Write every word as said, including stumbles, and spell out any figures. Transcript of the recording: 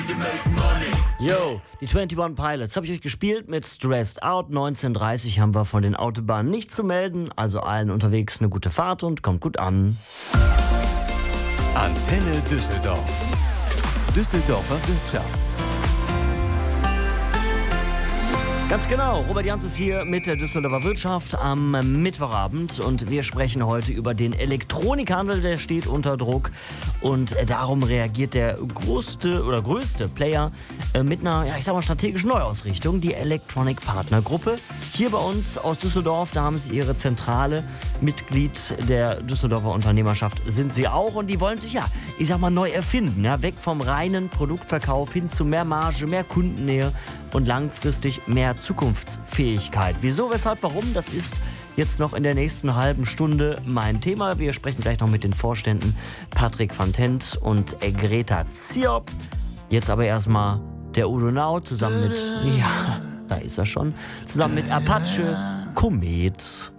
Yo, die einundzwanzig Pilots habe ich euch gespielt mit Stressed Out. neunzehn Uhr dreißig haben wir von den Autobahnen nichts zu melden. Also allen unterwegs eine gute Fahrt und kommt gut an. Antenne Düsseldorf. Düsseldorfer Wirtschaft. Ganz genau, Robert Jans ist hier mit der Düsseldorfer Wirtschaft am Mittwochabend und wir sprechen heute über den Elektronikhandel, der steht unter Druck und darum reagiert der größte oder größte Player mit einer, ja, ich sag mal, strategischen Neuausrichtung, die Electronic Partner Gruppe. Hier bei uns aus Düsseldorf, da haben sie ihre Zentrale, Mitglied der Düsseldorfer Unternehmerschaft sind sie auch und die wollen sich, ja, ich sag mal, neu erfinden, ja, weg vom reinen Produktverkauf hin zu mehr Marge, mehr Kundennähe und langfristig mehr Zukunftsfähigkeit. Wieso, weshalb, warum? Das ist jetzt noch in der nächsten halben Stunde mein Thema. Wir sprechen gleich noch mit den Vorständen Patrick van Tent und Greta Ziop. Jetzt aber erstmal der Udo Nau zusammen mit, ja, da ist er schon, zusammen mit Apache Komet.